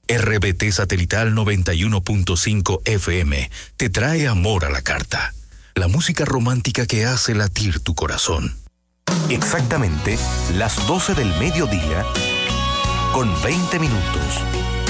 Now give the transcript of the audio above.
RBT Satelital 91.5 FM te trae amor a la carta. La música romántica que hace latir tu corazón. Exactamente las 12 del mediodía con 20 minutos.